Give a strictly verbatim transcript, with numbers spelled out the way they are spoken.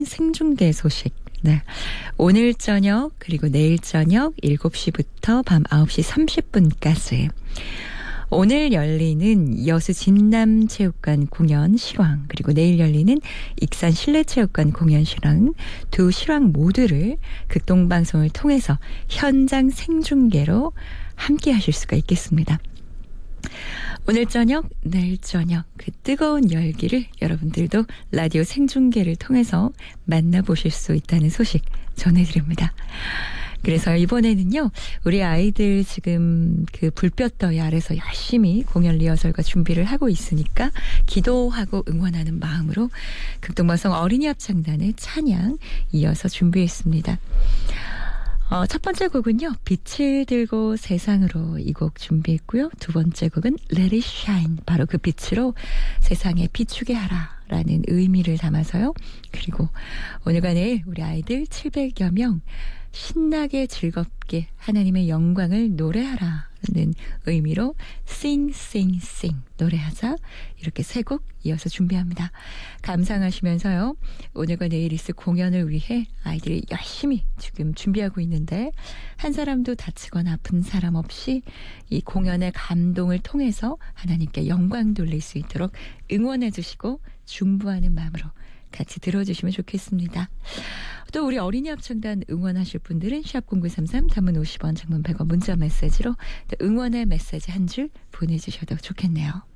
생중계 소식. 네. 오늘 저녁 그리고 내일 저녁 일곱 시부터 밤 아홉 시 삼십 분까지 오늘 열리는 여수 진남체육관 공연 실황 그리고 내일 열리는 익산 실내체육관 공연 실황 두 실황 모두를 극동방송을 통해서 현장 생중계로 함께 하실 수가 있겠습니다. 오늘 저녁, 내일 저녁 그 뜨거운 열기를 여러분들도 라디오 생중계를 통해서 만나보실 수 있다는 소식 전해드립니다. 그래서 이번에는요, 우리 아이들 지금 그 불볕더위 아래서 열심히 공연 리허설과 준비를 하고 있으니까 기도하고 응원하는 마음으로 극동방송 어린이 합창단의 찬양 이어서 준비했습니다. 어, 첫 번째 곡은요, 빛을 들고 세상으로 이 곡 준비했고요. 두 번째 곡은 Let it shine. 바로 그 빛으로 세상에 비추게 하라. 라는 의미를 담아서요. 그리고 오늘과 내일 우리 아이들 칠백여 명 신나게 즐겁게 하나님의 영광을 노래하라는 의미로 Sing, Sing, Sing 노래하자 이렇게 세 곡 이어서 준비합니다. 감상하시면서요. 오늘과 내일 있을 공연을 위해 아이들이 열심히 지금 준비하고 있는데 한 사람도 다치거나 아픈 사람 없이 이 공연의 감동을 통해서 하나님께 영광 돌릴 수 있도록 응원해 주시고 중보하는 마음으로 같이 들어주시면 좋겠습니다. 또 우리 어린이 합창단 응원하실 분들은 샵 공구삼삼 단문 오십 원 장문 백 원 문자 메시지로 응원의 메시지 한 줄 보내주셔도 좋겠네요.